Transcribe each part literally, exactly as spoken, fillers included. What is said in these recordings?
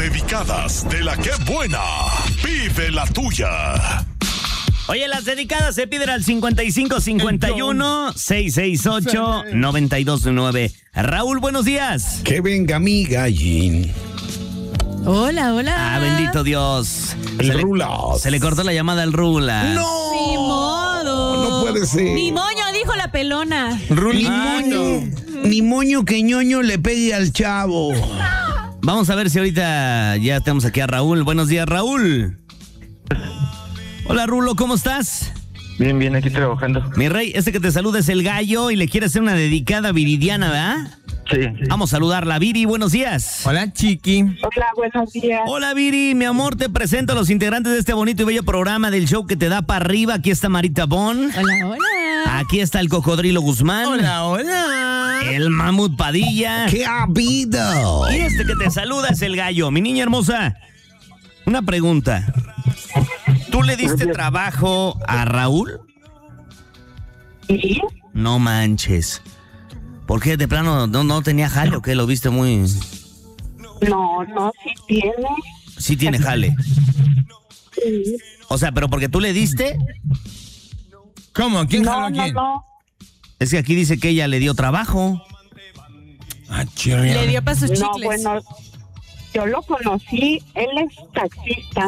dedicadas de la que buena. Vive la tuya. Oye, las dedicadas se piden al cincuenta y cinco cincuenta y uno, seiscientos sesenta y ocho, noventa y dos nueve. Raúl, buenos días. Que venga mi gallín. Hola, hola. Ah, bendito Dios. El se Rula. Le, se le cortó la llamada al Rula. ¡No! Ni modo. No puede ser. Ni moño, dijo la pelona. Ni moño, ni moño que ñoño le pegue al chavo. Vamos a ver si ahorita ya tenemos aquí a Raúl. Buenos días, Raúl. Hola, Rulo, ¿cómo estás? Bien, bien, aquí trabajando. Mi rey, este que te saluda es el Gallo y le quiere hacer una dedicada viridiana, ¿verdad? Sí. Vamos a saludarla. Viri, buenos días. Hola, Chiqui. Hola, buenos días. Hola, Viri, mi amor, te presento a los integrantes de este bonito y bello programa del show que te da para arriba. Aquí está Marita Bon. Hola, hola. Aquí está el Cocodrilo Guzmán. Hola, hola. El Mamut Padilla. ¡Qué ha habido! Y este que te saluda es el Gallo. Mi niña hermosa, una pregunta. ¿Tú le diste trabajo a Raúl? ¿Sí? No manches. ¿Por qué de plano no, no tenía jale o qué? ¿Lo viste muy...? No, no, sí tiene. Sí tiene jale. Sí. O sea, pero porque tú le diste... ¿Cómo? ¿Quién No, jaló a no, quién? no. Es que aquí dice que ella le dio trabajo. Ah, chirrión. Le dio para sus No, chicles. bueno, yo lo conocí, él es taxista.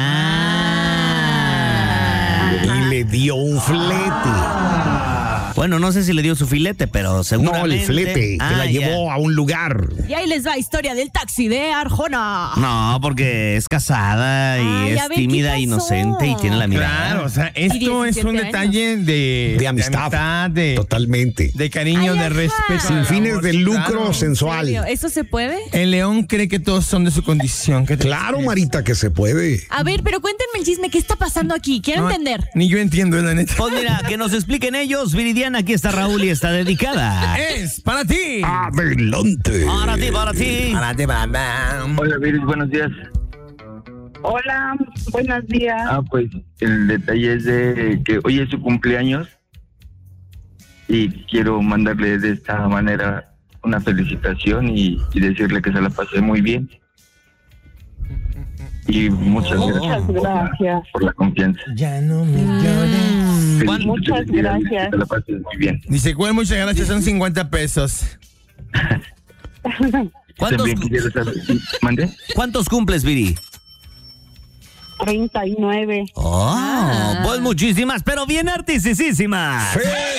Ah. Y le dio un flete. Bueno, no sé si le dio su filete, pero No, seguramente... el flete, Ah, que la ya. llevó a un lugar. Y ahí les va historia del taxi de Arjona. No, porque es casada y Ay, a es ver, ¿qué tímida, pasó? inocente y tiene la mirada. Claro, o sea, esto es diecisiete un años. detalle de, De amistad. de, Totalmente. de cariño, Ay, de ajá. respeto. Sin de fines amor, de lucro claro. ¿En sensual. serio? ¿Eso se puede? El león cree que todos son de su condición. ¿Qué te Claro, crees? Marita, que se puede. A ver, pero cuéntenme el chisme. ¿Qué está pasando aquí? Quiero No, entender. Ni yo entiendo, la neta. Pues mira, que nos expliquen ellos. Viridiana, aquí está Raúl y está dedicada. Es para ti. Adelante. Para ti, para ti. Para ti, para Hola, Viris, buenos días. Hola, buenos días. Ah, pues el detalle es de que hoy es su cumpleaños y quiero mandarle de esta manera una felicitación y, y decirle que se la pasé muy bien. Y muchas Oh. gracias, por la- Gracias. por la confianza. Ya no me llores. ¿Cuán- Muchas Felicidades, gracias. Que te la pases muy bien. Dice, ¿cuál? Muchas gracias, son cincuenta pesos. ¿Cuántos, También quisiera saber. ¿Mande? ¿Cuántos cumples, Viri? treinta y nueve. Oh, pues muchísimas, pero bien artisticísimas.